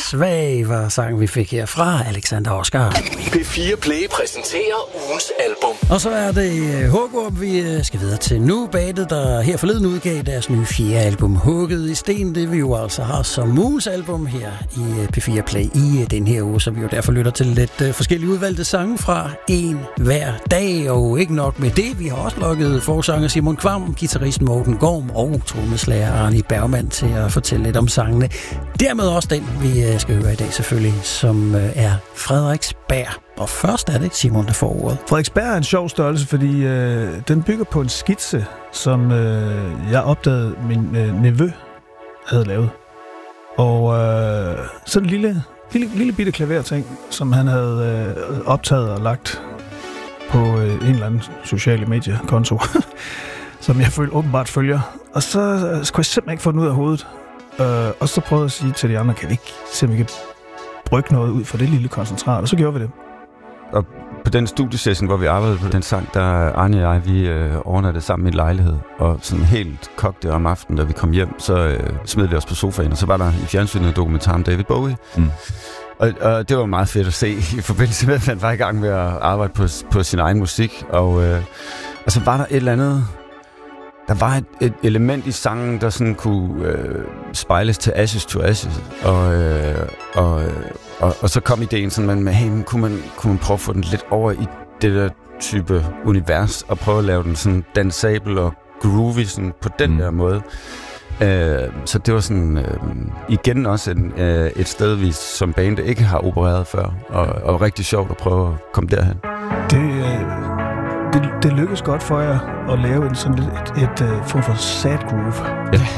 Svag var sangen, vi fik her fra Alexander Oscar. P4 Play præsenterer ugens album. Og så er det Hugorm, vi skal videre til nu. Bandet, der her forleden udgav deres nye 4. album, Hugget i sten. Det vi jo altså har som ugens album her i P4 Play i den her uge, så vi jo derfor lytter til lidt forskellige udvalgte sange fra en hver dag. Og ikke nok med det, vi har også lukket forsanger Simon Kvam, guitaristen Morten Gorm og trommeslager Arne Bergmann til at fortælle lidt om sangene. Dermed også den, vi skal høre i dag selvfølgelig, som er Frederiksberg. Og først er det Simon, der får ordet. Frederiksberg er en sjov størrelse, fordi den bygger på en skitse, som jeg opdagede, min nevø havde lavet. Og sådan en lille bitte klaverting, som han havde optaget og lagt på en eller anden sociale mediekonto, som jeg åbenbart følger. Og så kunne jeg simpelthen ikke få den ud af hovedet. Og så prøvede jeg at sige til de andre, kan vi ikke simpelthen brygge noget ud for det lille koncentrat? Og så gjorde vi det. Og på den studiesession, hvor vi arbejdede på den sang, der Arne og jeg, vi overnattede sammen i en lejlighed. Og sådan helt kogte om aftenen, da vi kom hjem, så smed vi os på sofaen. Og så var der i fjernsynet en dokumentar om David Bowie. Mm. Og det var meget fedt at se i forbindelse med, at han var i gang med at arbejde på sin egen musik. Og så var der et eller andet... Der var et element i sangen, der sådan kunne spejles til Ashes to Ashes. Og så kom ideen sådan, med, hey, kunne man prøve at få den lidt over i det der type univers, og prøve at lave den sådan dansabel og groovy sådan på den der måde. Så det var sådan igen også et sted, vi som band ikke har opereret før, og rigtig sjovt at prøve at komme derhen. Det lykkedes godt for jer at lave en sådan et form for sad groove.